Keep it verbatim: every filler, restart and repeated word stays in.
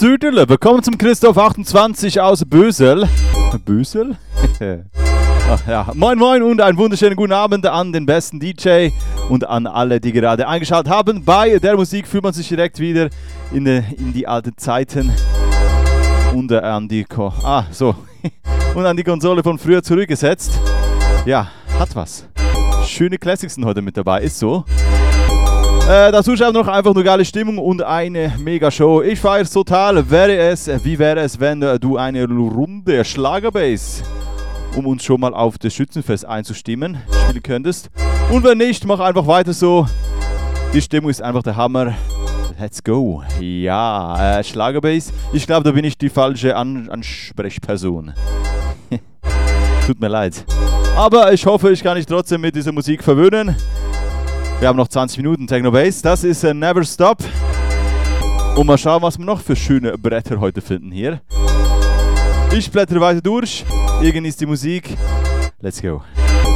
Süderle. Willkommen zum Christoph achtundzwanzig aus Bösel. Bösel? Ach ja. Moin moin und einen wunderschönen guten Abend an den besten D J und an alle, die gerade eingeschaltet haben. Bei der Musik fühlt man sich direkt wieder in die, in die alten Zeiten und äh, an die Ko ah, so. und an die Konsole von früher zurückgesetzt. Ja, hat was. Schöne Classics sind heute mit dabei, ist so. Äh, dazu schreibt noch einfach nur geile Stimmung und eine Mega-Show. Ich feiere es total. Wäre es, wie wäre es, wenn äh, du eine Runde Schlagerbass, um uns schon mal auf das Schützenfest einzustimmen, spielen könntest? Und wenn nicht, mach einfach weiter so. Die Stimmung ist einfach der Hammer. Let's go. Ja, äh, Schlagerbass. Ich glaube, da bin ich die falsche An Ansprechperson. Tut mir leid. Aber ich hoffe, ich kann dich trotzdem mit dieser Musik verwöhnen. Wir haben noch zwanzig Minuten Techno Bass. Das ist äh, Never Stop. Und mal schauen, was wir noch für schöne Bretter heute finden hier. Ich blättere weiter durch. Ihr genießt die Musik. Let's go.